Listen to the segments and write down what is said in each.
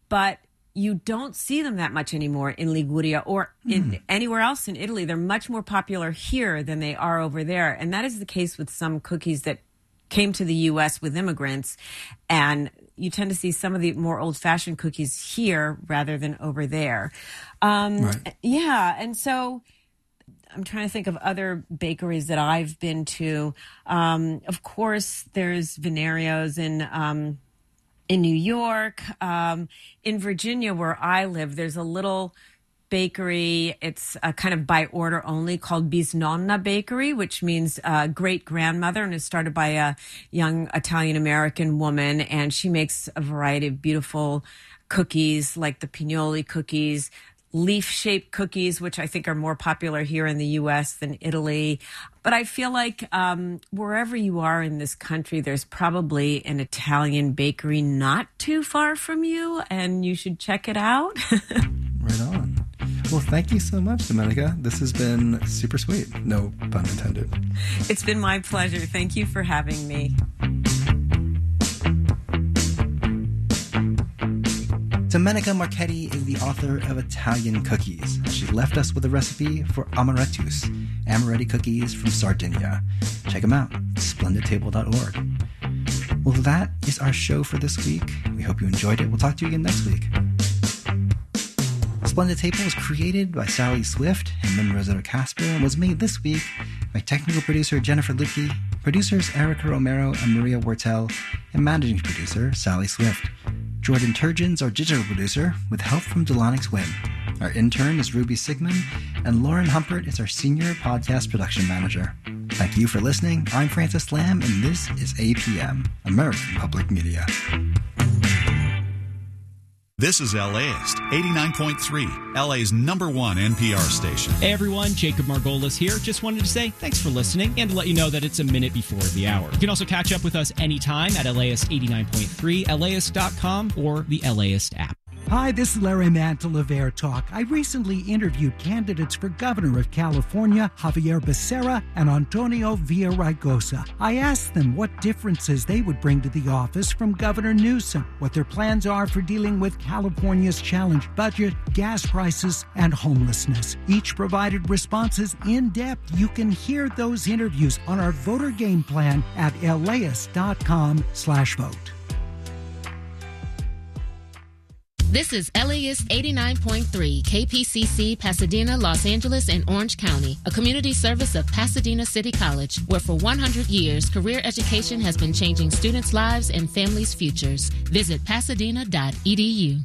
but you don't see them that much anymore in Liguria or in anywhere else in Italy. They're much more popular here than they are over there. And that is the case with some cookies that came to the U.S. with immigrants. And you tend to see some of the more old-fashioned cookies here rather than over there. Right. Yeah, and so I'm trying to think of other bakeries that I've been to. Of course, there's Venario's in New York. In Virginia, where I live, there's a little bakery. It's kind of by order only, called Bisnonna Bakery, which means great-grandmother, and is started by a young Italian-American woman, and she makes a variety of beautiful cookies, like the Pignoli cookies, leaf-shaped cookies, which I think are more popular here in the U.S. than Italy. But I feel like wherever you are in this country, there's probably an Italian bakery not too far from you, and you should check it out. Right on. Well, thank you so much, Domenica. This has been super sweet. No pun intended. It's been my pleasure. Thank you for having me. Domenica Marchetti is the author of Italian Cookies. She left us with a recipe for amarettus, amaretti cookies from Sardinia. Check them out, splendidtable.org. Well, that is our show for this week. We hope you enjoyed it. We'll talk to you again next week. Splendid Table was created by Sally Swift and Min Rosetta Casper and was made this week by technical producer Jennifer Lickey, producers Erica Romero and Maria Wortel, and managing producer Sally Swift. Jordan Turgeon's our digital producer, with help from Delanix Wynn. Our intern is Ruby Sigmund, and Lauren Humpert is our senior podcast production manager. Thank you for listening. I'm Francis Lamb, and this is APM, American Public Media. This is LAist 89.3, LA's #1 NPR station. Hey everyone, Jacob Margolis here. Just wanted to say thanks for listening and to let you know that it's a minute before the hour. You can also catch up with us anytime at LAist 89.3, LAist.com, or the LAist app. Hi, this is Larry Mantle of Air Talk. I recently interviewed candidates for governor of California, Javier Becerra and Antonio Villaraigosa. I asked them what differences they would bring to the office from Governor Newsom, what their plans are for dealing with California's challenged budget, gas prices, and homelessness. Each provided responses in depth. You can hear those interviews on our voter game plan at LAist.com/vote. This is LAist 89.3, KPCC, Pasadena, Los Angeles, and Orange County, a community service of Pasadena City College, where for 100 years, career education has been changing students' lives and families' futures. Visit pasadena.edu.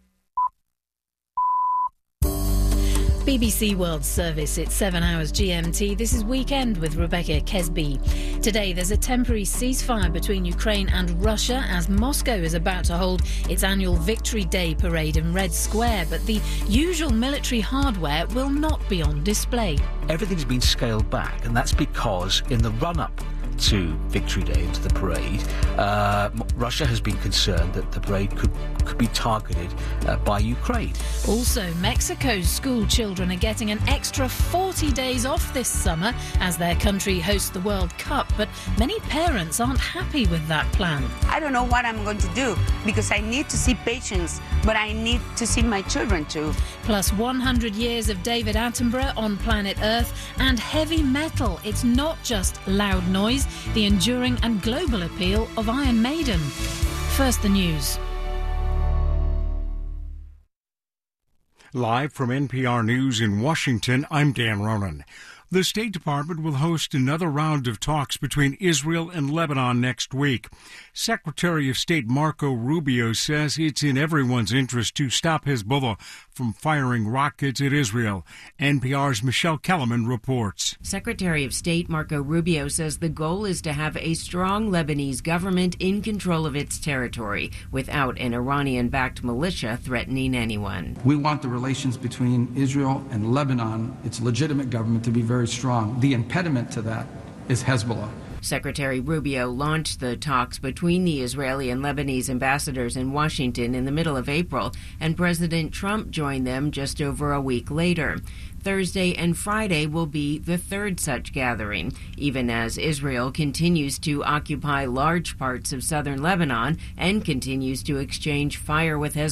BBC World Service, it's 7 hours GMT. This is Weekend with Rebecca Kesby. Today, there's a temporary ceasefire between Ukraine and Russia as Moscow is about to hold its annual Victory Day parade in Red Square, but the usual military hardware will not be on display. Everything's been scaled back, and that's because in the run-up to Victory Day, to the parade, Russia has been concerned that the parade could be targeted by Ukraine. Also, Mexico's school children are getting an extra 40 days off this summer as their country hosts the World Cup, but many parents aren't happy with that plan. I don't know what I'm going to do because I need to see patients, but I need to see my children too. Plus 100 years of David Attenborough on planet Earth and heavy metal. It's not just loud noise, the enduring and global appeal of Iron Maiden. First, the news. Live from NPR News in Washington, I'm Dan Ronan. The State Department will host another round of talks between Israel and Lebanon next week. Secretary of State Marco Rubio says it's in everyone's interest to stop Hezbollah from firing rockets at Israel. NPR's Michelle Kellerman reports. Secretary of State Marco Rubio says the goal is to have a strong Lebanese government in control of its territory without an Iranian-backed militia threatening anyone. We want the relations between Israel and Lebanon, its legitimate government, to be very strong. The impediment to that is Hezbollah. Secretary Rubio launched the talks between the Israeli and Lebanese ambassadors in Washington in the middle of April, and President Trump joined them just over a week later. Thursday and Friday will be the third such gathering, even as Israel continues to occupy large parts of southern Lebanon and continues to exchange fire with Hezbollah.